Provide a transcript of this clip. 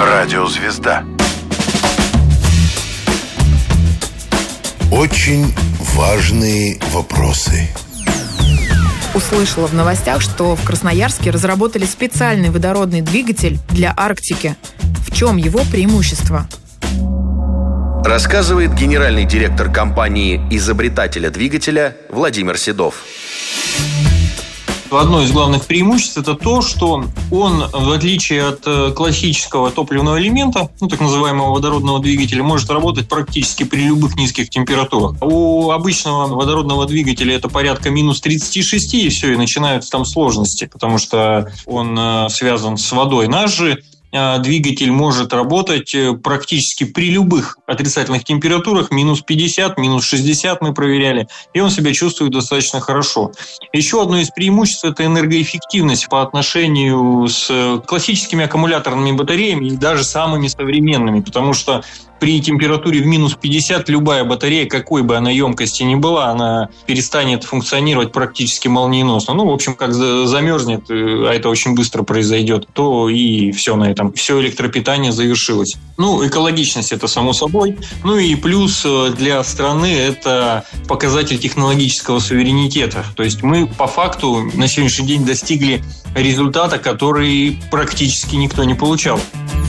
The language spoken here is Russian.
Радиозвезда. Очень важные вопросы. Услышала в новостях, что в Красноярске разработали специальный водородный двигатель для Арктики. В чем его преимущество? Рассказывает генеральный директор компании-изобретателя двигателя Владимир Седов. Одно из главных преимуществ – это то, что он, в отличие от классического топливного элемента, так называемого водородного двигателя, может работать практически при любых низких температурах. У обычного водородного двигателя это порядка минус 36, и все, и начинаются там сложности, потому что он связан с водой. Наш же двигатель может работать практически при любых отрицательных температурах, минус 50, минус 60 мы проверяли, и он себя чувствует достаточно хорошо. Еще одно из преимуществ – это энергоэффективность по отношению с классическими аккумуляторными батареями и даже самыми современными, потому что при температуре в минус 50 любая батарея, какой бы она емкости ни была, она перестанет функционировать практически молниеносно. В общем, как замерзнет, а это очень быстро произойдет, то и все на этом. Все электропитание завершилось. Экологичность – это само собой. И плюс для страны это показатель технологического суверенитета. То есть мы по факту на сегодняшний день достигли результата, который практически никто не получал.